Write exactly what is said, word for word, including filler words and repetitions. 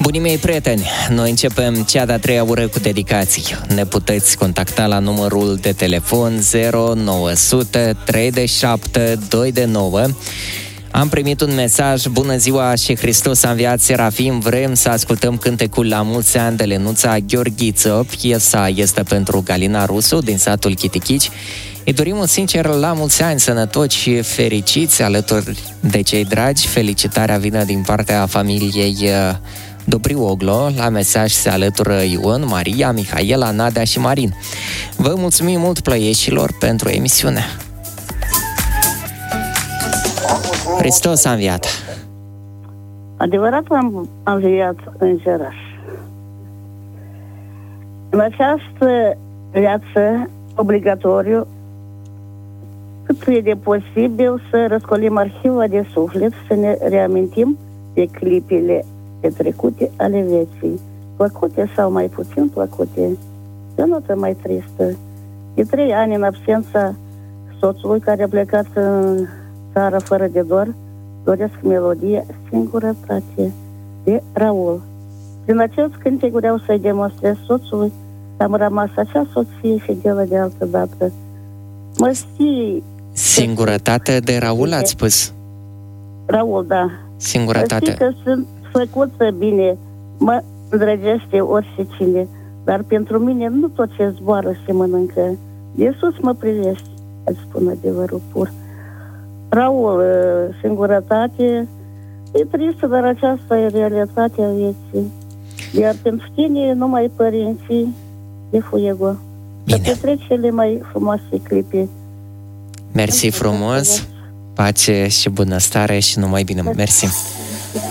Bunii mei prieteni, noi începem cea de-a treia oră cu dedicații. Ne puteți contacta la numărul de telefon zero nouă zero zero trei șapte doi nouă. Am primit un mesaj: bună ziua și Hristos a înviat, Serafim, vrem să ascultăm cântecul La mulți ani de Lenuța Gheorghiță. Piesa este pentru Galina Rusu din satul Chitichici. Îi dorim un sincer la mulți ani, sănătoși și fericiți alături de cei dragi. Felicitarea vine din partea familiei Dobriu Oglo. La mesaj se alătură Ion, Maria, Mihaela, Nadia și Marin. Vă mulțumim mult, plăieșilor, pentru emisiune. Hristos a înviat. Adevărat am înviat îngeraș. În această viață obligatoriu, cât e de posibil să răscolim arhiva de suflet, să ne reamintim de clipele petrecute ale vieții, plăcute sau mai puțin plăcute, de notă mai tristă. De trei ani în absența soțului care a plecat în țară fără de dor, doresc melodia Singurătate de Raul. Prin acest cântec vreau să-i demonstrez soțului că am rămas acea soție fidelă de altă dată. Mă știi... Singurătate de Raul, ați spus? Raul, da. Singurătate. Mă știi că sunt făcută bine, mă îndrăgește orice cine, dar pentru mine nu tot ce zboară se mănâncă. De sus mă privești, îți spun adevărul pur. Raul, singurătate, e tristă, dar aceasta e realitatea vieții. Iar pentru tine numai părinții de fuego. Să petreci cele mai frumoase clipe. Mersi frumos, pace și bunăstare și numai bine. Mersi.